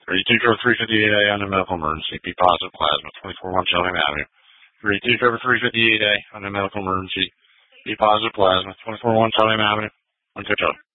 32 Cover 358A on the medical emergency. B positive plasma. 24-1 Cheltenham Avenue. 32 Cover 358A on the medical emergency. B positive plasma. 24-1 Cheltenham Avenue. 1 Coach